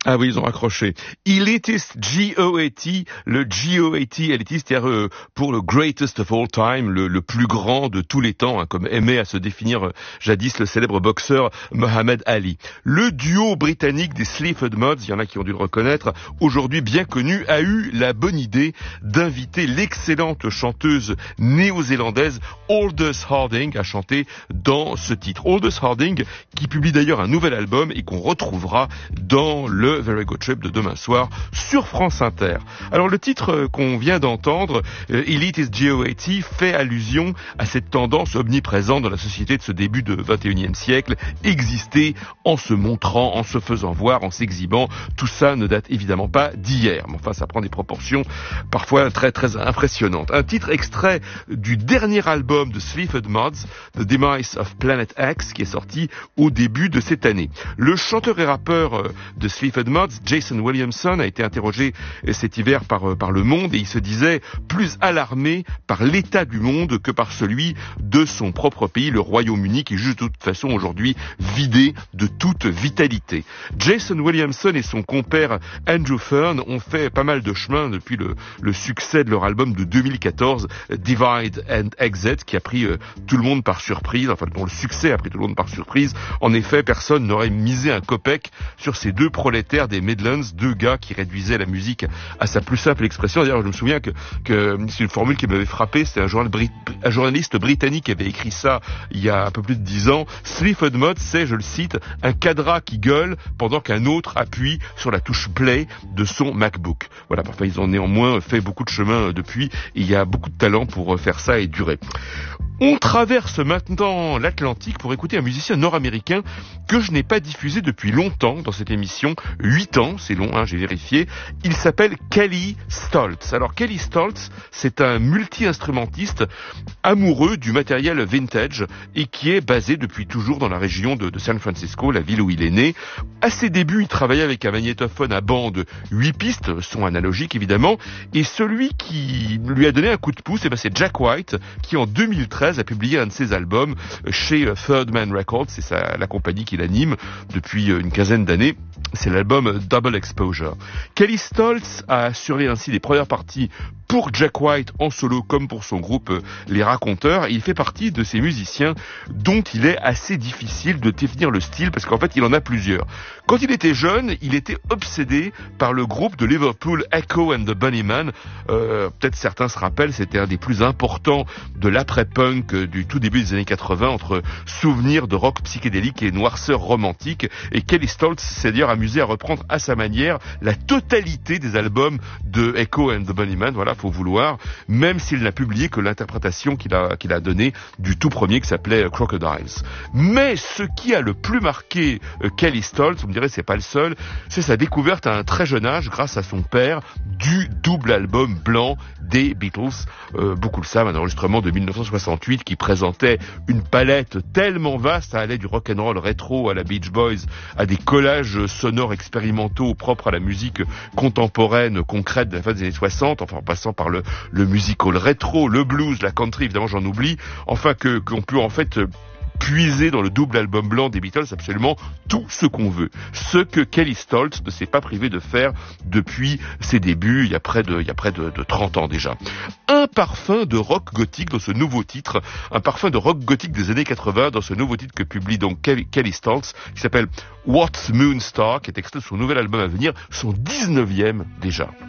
Ah oui, ils ont raccroché. Elitist, G-O-A-T, le G-O-A-T, elitist, c'est-à-dire pour le greatest of all time, le plus grand de tous les temps, hein, comme aimait à se définir jadis le célèbre boxeur Muhammad Ali. Le duo britannique des Sleaford Mods, il y en a qui ont dû le reconnaître, aujourd'hui bien connu, a eu la bonne idée d'inviter l'excellente chanteuse néo-zélandaise Aldous Harding à chanter dans ce titre. Aldous Harding, qui publie d'ailleurs un nouvel album et qu'on retrouvera dans le Very Good Trip de demain soir sur France Inter. Alors le titre qu'on vient d'entendre, Elite is G-O-A-T, fait allusion à cette tendance omniprésente dans la société de ce début de 21e siècle, exister en se montrant, en se faisant voir, en s'exhibant. Tout ça ne date évidemment pas d'hier, mais enfin ça prend des proportions parfois très très impressionnantes. Un titre extrait du dernier album de Sleaford Mods, The Demise of Planet X, qui est sorti au début de cette année. Le chanteur et rappeur de Sleaford Mods, Jason Williamson, a été interrogé cet hiver par Le Monde et il se disait plus alarmé par l'état du monde que par celui de son propre pays, le Royaume-Uni, qui juge de toute façon aujourd'hui vidé de toute vitalité. Jason Williamson et son compère Andrew Fern ont fait pas mal de chemin depuis le succès de leur album de 2014, Divide and Exit, qui a pris tout le monde par surprise, enfin dont le succès a pris tout le monde par surprise. En effet, personne n'aurait misé un copec sur ces deux prolétaires des Midlands, deux gars qui réduisaient la musique à sa plus simple expression. D'ailleurs, je me souviens que c'est une formule qui m'avait frappé. C'était un journaliste britannique qui avait écrit ça il y a un peu plus de 10 ans. Sleaford Mods, c'est, je le cite, un cadra qui gueule pendant qu'un autre appuie sur la touche play de son MacBook. Voilà, parfois ils ont néanmoins fait beaucoup de chemin depuis. Et il y a beaucoup de talent pour faire ça et durer. On traverse maintenant l'Atlantique pour écouter un musicien nord-américain que je n'ai pas diffusé depuis longtemps dans cette émission. 8 ans, c'est long, hein, j'ai vérifié. Il s'appelle Kelly Stoltz. Alors Kelly Stoltz, c'est un multi-instrumentiste amoureux du matériel vintage et qui est basé depuis toujours dans la région de San Francisco, la ville où il est né. À ses débuts, il travaillait avec un magnétophone à bande 8 pistes, son analogique évidemment, et celui qui lui a donné un coup de pouce, c'est Jack White, qui en 2013 a publié un de ses albums chez Third Man Records, c'est la compagnie qui l'anime depuis une quinzaine d'années. C'est l'album Double Exposure. Kelly Stoltz a assuré ainsi les premières parties pour Jack White en solo comme pour son groupe Les Raconteurs. Et il fait partie de ces musiciens dont il est assez difficile de définir le style parce qu'en fait il en a plusieurs. Quand il était jeune, il était obsédé par le groupe de Liverpool Echo and the Bunnymen. Peut-être certains se rappellent, c'était un des plus importants de l'après-punk du tout début des années 80 entre souvenirs de rock psychédélique et noirceur romantique. Et Kelly Stoltz s'est d'ailleurs amusé à reprendre à sa manière la totalité des albums de Echo and the Bunnymen. Voilà, faut vouloir, même s'il n'a publié que l'interprétation qu'il a donnée du tout premier qui s'appelait Crocodiles. Mais ce qui a le plus marqué Kelly Stoltz, vous me direz c'est pas le seul, c'est sa découverte à un très jeune âge grâce à son père du double album blanc des Beatles. Beaucoup le savent, un enregistrement de 1968 qui présentait une palette tellement vaste, ça allait du rock'n'roll rétro à la Beach Boys, à des collages sonores expérimentaux propres à la musique contemporaine concrète de la fin des années 60, enfin en passant par le musical rétro, le blues, la country, évidemment j'en oublie, enfin qu'on peut en fait puiser dans le double album blanc des Beatles absolument tout ce qu'on veut. Ce que Kelly Stoltz ne s'est pas privé de faire depuis ses débuts, il y a près de 30 ans déjà. Un parfum de rock gothique dans ce nouveau titre, un parfum de rock gothique des années 80 dans ce nouveau titre que publie donc Kelly Stoltz, qui s'appelle What's Moonstar, qui est extrait de son nouvel album à venir, son 19e déjà.